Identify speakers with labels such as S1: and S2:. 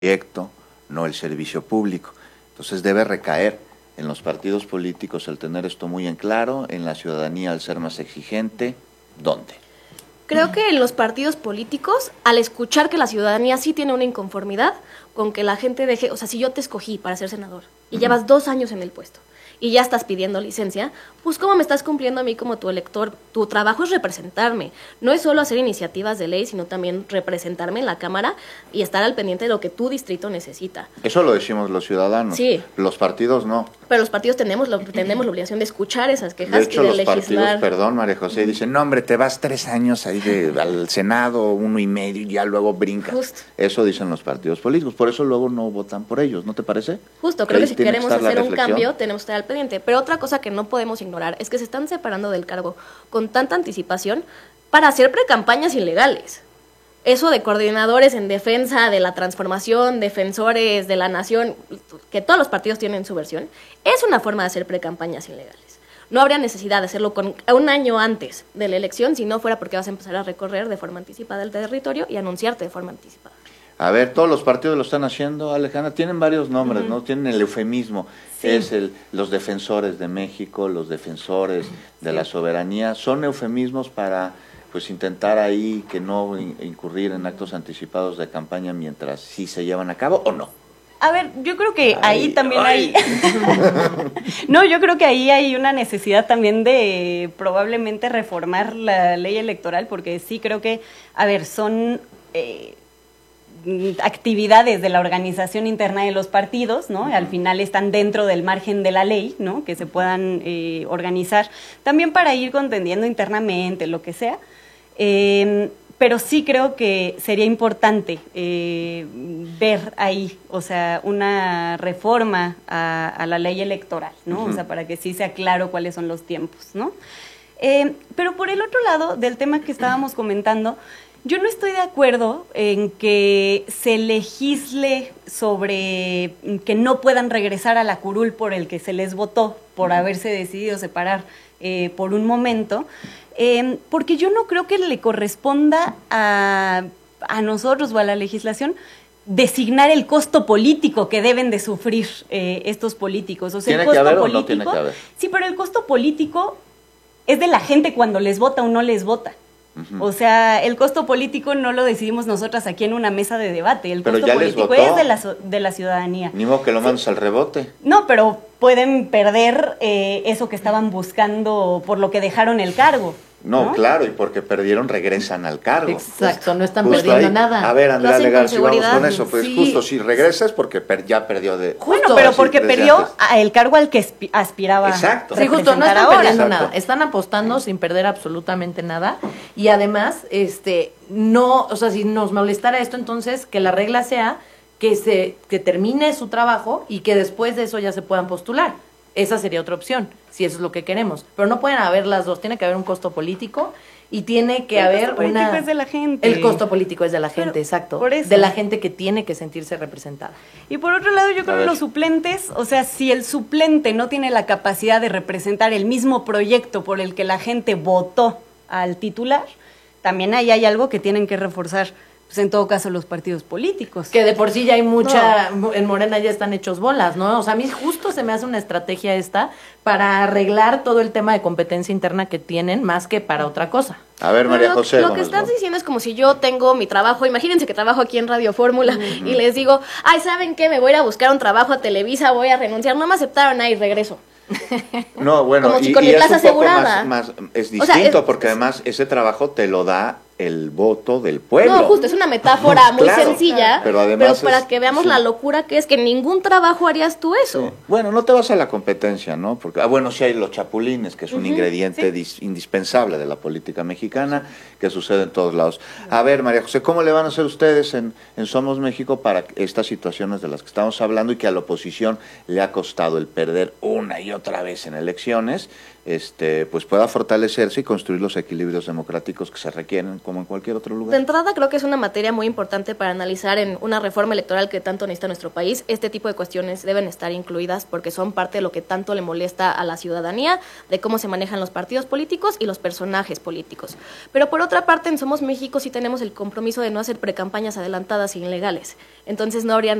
S1: proyecto, no el servicio público. Entonces debe recaer en los partidos políticos el tener esto muy en claro, en la ciudadanía al ser más exigente. ¿Dónde?
S2: Creo que en los partidos políticos, al escuchar que la ciudadanía sí tiene una inconformidad con que la gente deje, o sea, si yo te escogí para ser senador y llevas 2 años en el puesto y ya estás pidiendo licencia, pues ¿cómo me estás cumpliendo a mí como tu elector? Tu trabajo es representarme, no es solo hacer iniciativas de ley, sino también representarme en la Cámara y estar al pendiente de lo que tu distrito necesita.
S1: Eso lo decimos los ciudadanos,
S2: sí.
S1: Los partidos no.
S2: Pero los partidos tenemos la obligación de escuchar esas quejas
S1: de hecho,
S2: y de
S1: los
S2: legislar.
S1: Partidos, perdón, María José, dicen, no hombre, te vas 3 años ahí al Senado, 1 y medio, y ya luego brincas.
S2: Justo.
S1: Eso dicen los partidos políticos, por eso luego no votan por ellos, ¿no te parece?
S2: Justo, creo que si queremos hacer un cambio, tenemos que estar al pendiente. Pero otra cosa que no podemos ignorar es que se están separando del cargo con tanta anticipación para hacer precampañas ilegales. Eso de coordinadores en defensa de la transformación, defensores de la nación, que todos los partidos tienen su versión, es una forma de hacer precampañas ilegales. No habría necesidad de hacerlo con 1 año antes de la elección si no fuera porque vas a empezar a recorrer de forma anticipada el territorio y anunciarte de forma anticipada.
S1: A ver, todos los partidos lo están haciendo, Alejandra, tienen varios nombres, ¿no? Tienen el eufemismo, sí. Es los defensores de México, los defensores de la soberanía, son eufemismos para pues intentar ahí que no incurrir en actos anticipados de campaña mientras sí se llevan a cabo, ¿o no?
S3: A ver, yo creo que ahí también hay... No, yo creo que ahí hay una necesidad también de probablemente reformar la ley electoral, porque sí creo que, a ver, son... actividades de la organización interna de los partidos, ¿no? Al final están dentro del margen de la ley, ¿no? Que se puedan organizar también para ir contendiendo internamente, lo que sea. Pero sí creo que sería importante ver ahí, o sea, una reforma a la ley electoral, ¿no? O sea, para que sí sea claro cuáles son los tiempos, ¿no? Pero por el otro lado del tema que estábamos comentando, yo no estoy de acuerdo en que se legisle sobre que no puedan regresar a la curul por el que se les votó, por haberse decidido separar por un momento, porque yo no creo que le corresponda a nosotros o a la legislación designar el costo político que deben de sufrir estos políticos. O sea,
S1: ¿Tiene
S3: el costo
S1: que haber
S3: político,
S1: o no tiene que haber?
S3: Sí, pero el costo político es de la gente cuando les vota o no les vota. O sea, el costo político no lo decidimos nosotras aquí en una mesa de debate. El costo político es de la ciudadanía.
S1: Ni modo que lo mandes al rebote.
S3: No, pero pueden perder eso que estaban buscando por lo que dejaron el cargo.
S1: No, claro, y porque perdieron regresan al cargo.
S4: Exacto, no están perdiendo
S1: ahí.
S4: nada.
S1: A ver, Andrea Legar, si vamos con eso, pues sí. Justo si regresas porque ya perdió de...
S3: Bueno, pero porque perdió el cargo al que aspiraba.
S1: Exacto.
S4: Sí, justo, no están perdiendo nada,
S1: Exacto.
S4: están apostando sin perder absolutamente nada y además, no, o sea, si nos molestara esto, entonces que la regla sea que termine su trabajo y que después de eso ya se puedan postular. Esa sería otra opción, si eso es lo que queremos. Pero no pueden haber las dos, tiene que haber un costo político y tiene que haber una... El costo político
S3: es de la gente.
S4: El costo político es de la gente, exacto.
S3: Por eso.
S4: De la gente que tiene que sentirse representada.
S3: Y por otro lado, yo creo que los suplentes, o sea, si el suplente no tiene la capacidad de representar el mismo proyecto por el que la gente votó al titular, también ahí hay algo que tienen que reforzar. Pues en todo caso los partidos políticos.
S4: Que de por sí ya hay en Morena ya están hechos bolas, ¿no? O sea, a mí justo se me hace una estrategia esta para arreglar todo el tema de competencia interna que tienen, más que para otra cosa.
S1: A ver, María José.
S2: Lo que estás diciendo es como si yo tengo mi trabajo, imagínense que trabajo aquí en Radio Fórmula y les digo, ay, ¿saben qué? Me voy a ir a buscar un trabajo a Televisa, voy a renunciar, no me aceptaron, ahí regreso.
S1: No, bueno,
S2: como si con mi plaza asegurada.
S1: Es distinto, o sea, porque además ese trabajo te lo da el voto del pueblo.
S2: No, justo, es una metáfora muy sencilla,
S1: pero además
S2: para que veamos la locura que es que en ningún trabajo harías tú eso.
S1: Sí. Bueno, no te vas a la competencia, ¿no? Porque, bueno, sí hay los chapulines, que es un ingrediente indispensable de la política mexicana, que sucede en todos lados. A ver, María José, ¿cómo le van a hacer ustedes en Somos México para estas situaciones de las que estamos hablando y que a la oposición le ha costado el perder una y otra vez en elecciones, pues pueda fortalecerse y construir los equilibrios democráticos que se requieren como en cualquier otro lugar.
S2: De entrada, creo que es una materia muy importante para analizar en una reforma electoral que tanto necesita nuestro país. Este tipo de cuestiones deben estar incluidas porque son parte de lo que tanto le molesta a la ciudadanía, de cómo se manejan los partidos políticos y los personajes políticos. Pero por otra parte, en Somos México sí tenemos el compromiso de no hacer precampañas adelantadas e ilegales. Entonces no habría